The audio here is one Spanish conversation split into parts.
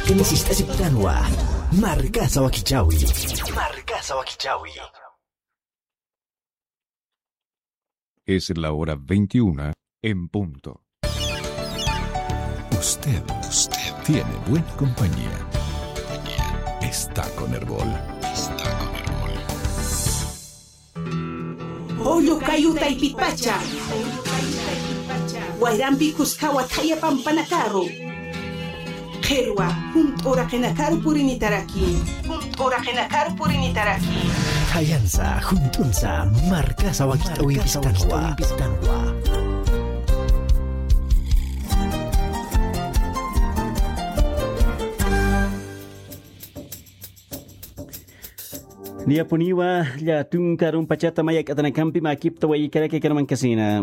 Genesis Esiptanwa, Marcasa Wakichawi. Marcasa Wakichawi. Es la hora 21 en punto. Usted tiene buena compañía. Está con Herbol. Hoyo kayuta ipipacha. Wairambi kuskawa taya pampanakaro. Kerwa, ora kenakar purinitaraki. Hayansa, juntunsa, Marcasa Wakichawi Pistanwa. Dia puniwa ya tungkarung pacata mayak atana kampi makip tawai kereke keraman kasina.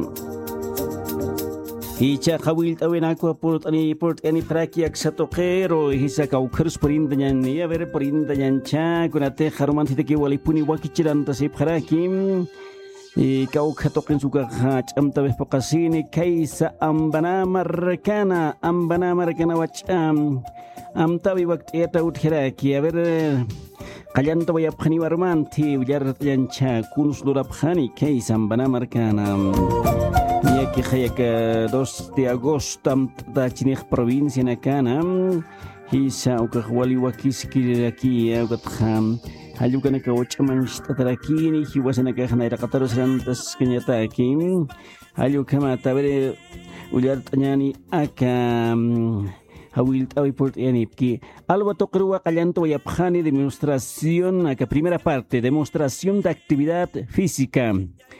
Icha kawil tawin aku port ani prakiak satu kero hisa kau kers perindanyan ya bere perindanyan cha kunate kharuman hitaki wali puni wakichiran tasip kharakim kau khatokin suka khacham taweh pakasini kaisa ambana markana wacham tawi waktu eta uthiraki ya bere Kalian tahu ya phani warman thi ujar yancha kunus dorap khani kay sambana markana ya ki khayak 2 de agosto ta chinih provincia nakana hisa ukhwali wakiski aquí ugat kham halu kana ka wachaman shtarakini hiwasana ka khana raqataru santas kenyata kim halu kama tabere ujar tanyani akam Hawil tawi port enipki algo tokrua callanto y apjani demostración acá primera parte demostración de actividad física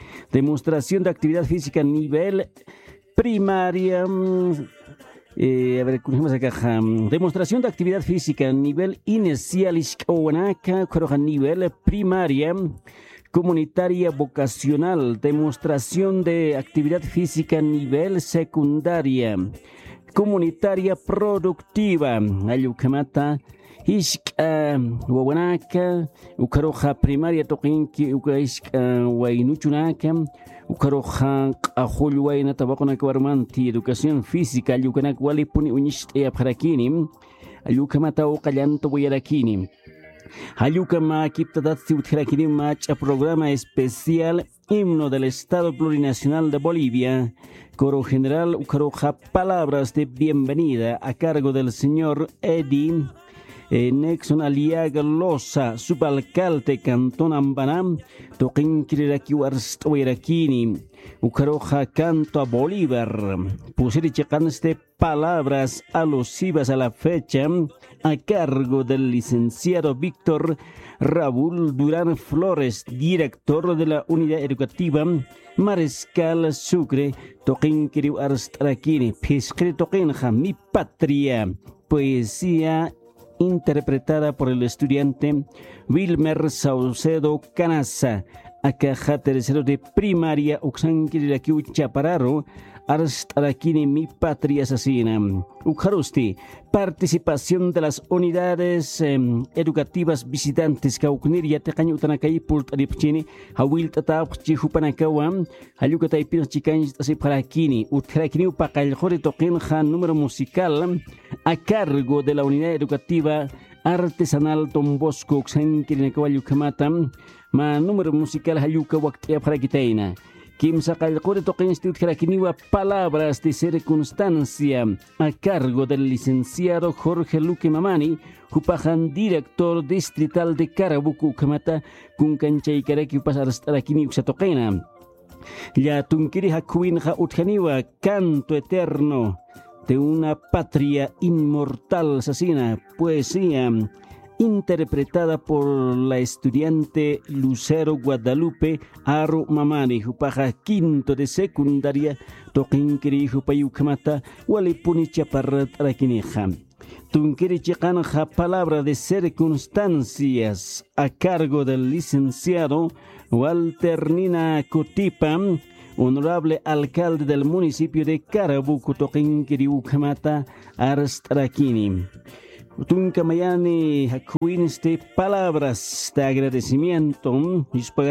nivel primaria a ver cómo acá demostración de actividad física nivel inicial iskawanaka koroja nivel primaria comunitaria vocacional demostración de actividad física nivel secundaria comunitaria productiva ayukamata ishka wawanaka ukaroja primaria toqinki ukaiska wainuchunaka ukaroja qahulwaina tabaqona warmanti educación física ayukanak walipuni unishte apharakini ayukamata uqallanto wayarakini ayukama kiptadatsi utharakini macha programa especial himno del Estado Plurinacional de Bolivia, coro general Ucaroja, palabras de bienvenida a cargo del señor Eddie Nexon Aliaga Loza, subalcalde Cantón Ambanam, Toquinkiraki Warstoirakini, Ucaroja canto a Bolívar, pusirichecanste palabras alusivas a la fecha a cargo del licenciado Víctor Raúl Durán Flores, director de la unidad educativa Mariscal Sucre, Toquinkiri Arstrakini, Piscri Toquinja, mi patria, poesía interpretada por el estudiante Wilmer Saucedo Canasa, acá tercero de primaria, Uxankiri Chapararo, Arstarakini, mi patria asesina. Ujarusti, participación de las unidades educativas visitantes Kaukniria Tecaño Tanakai Purtaripchini, Hawil Tatapchi Hupanakawa, Hayukatai Pinchikan Asiparakini, Utrakini Pakaljore Tokenja, número musical a cargo de la unidad educativa artesanal Don Bosco, Xankirinakawayu Kamata, ma número musical Hayuka Waktia Parakitaina. Kim Sakalkore Token Instituto palabras de circunstancia a cargo del licenciado Jorge Luque Mamani, Jupajan, director distrital de Carabuco, Kamata, Kunkanchay Karaki Pasarastakini Uxatokena. Ya Tunkiri Hakuinja Utjaniwa, canto eterno de una patria inmortal asesina, poesía interpretada por la estudiante Lucero Guadalupe Aro Mamani, Jupaja quinto de secundaria, Toquinkiri Jupayukamata, Walipuni Chaparrat Araquineja. Tunkiri Chicanja, palabra de circunstancias a cargo del licenciado Walter Nina Cotipa, honorable alcalde del municipio de Carabuco, Toquinkiri Ukamata, Arstrakini. Tunkamayani Hakuinste, palabras de agradecimiento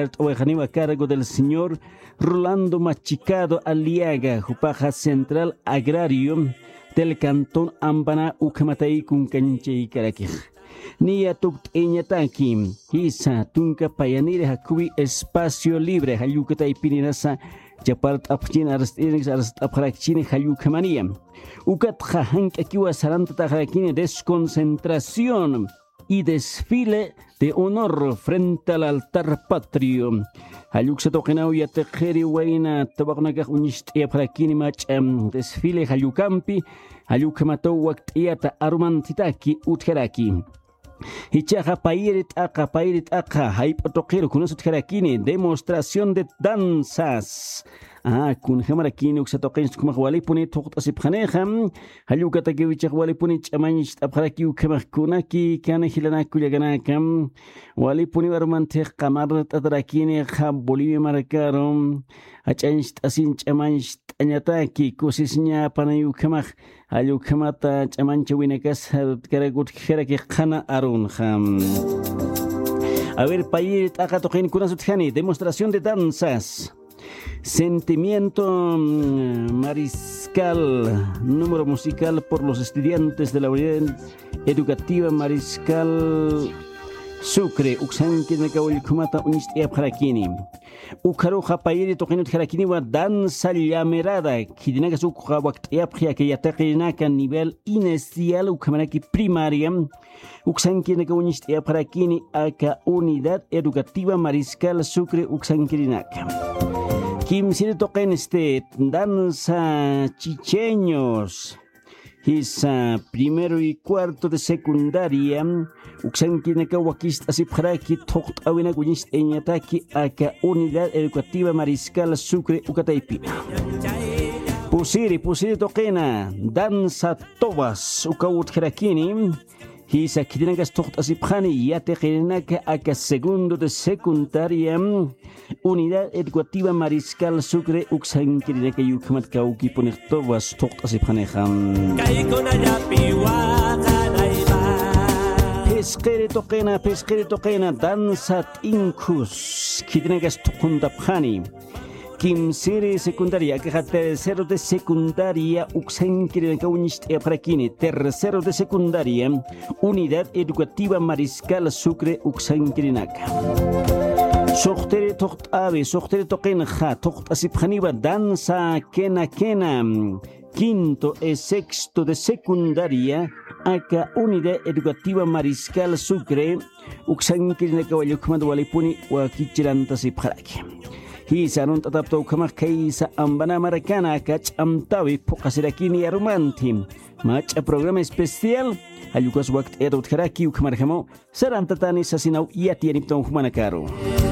a cargo del señor Rolando Machicado Aliaga, Jupaja Central Agrario, del Cantón Ambana Ukamatay Kunkanche Karakij. Nia Tukteñataki, Hisa Tunka Payanire Hakubi Espacio Libre, Hayukatay Pininasa, Japart Apchin Arst Aprakchine Hayukamania. Ukat Hank Akiwa Saranta Harakine desconcentración y desfile de honor frente al altar patrio. Hayuk se toquenau ya tejeri waina tabaknaka unist ya prakini mach desfile hayukampi hayuk mato wakt yata armantitaki utheraki. Hichaja pairit aka haip toquero con eso tjerakini demostración de danzas. Kun hamarakini uksa toqins kuma wali puni toqt asib khaneham hayuka tagewicha wali puni chamanish abharaki ukamakkunaki kana hilana kulyagana kam wali puni warmante qamar tadrakini kham bolivia marakarom achansh asin chamanish anyataki kosisnya panayu kamak hayukamata chamanche winekas karagut kheraki khana arun kham. A ver, payit aka toqin kuna suthani demostración de danzas. Sentimiento Mariscal, número musical por los estudiantes de la unidad educativa Mariscal Sucre, Uxanki Nakawil Kumata Unistia Harakini. Ukaruja Payiri Tokinut Harakini wa danza llamerada, Kidinaga Sukha Waktiapia, que Yatakinaka a nivel inicial, Ukamanaki primaria, Uxanki Nakawunistia Harakini, Aka Unidad Educativa Mariscal Sucre, Uxankirinaka. Kim sigue toquen danza chicheños. Hisa primero y cuarto de secundaria. Uxanki naka wakist asipharaki toqt awina guñist eñataki aka unidad educativa Mariscal Sucre Ukataipi. Pusiri toqena danza tobas ukawut jerakini. Hisa kidinagas toqt asipkhani yateqinaka aka segundo de secundaria unidad educativa Mariscal Sucre Uxankirinaka yukmat kauki ponirtobas toqt asipkhaneham pesquere toqena danzat incus kidinagas toqundapkhani Kimsiri secundaria, que tercero de secundaria, Uxankirinaka unist eprakini, tercero de secundaria, unidad educativa Mariscal Sucre Uxankirinaka. Soxtere toqt ave, soxtere toqenja, toqt asipkhaniba danza kena, quinto y sexto de secundaria, aka unidad educativa Mariscal Sucre, Uxankirinaka wayukmad walipuni wakichiranta sipharaki. Hisa non tatapto kamak kaisa ambana maracana kach amtawi pokasirakini arumanti mach programa especial ayukas wakt edot haraki ukmarhamo sarantatani sasinau yati anipton humanakaro.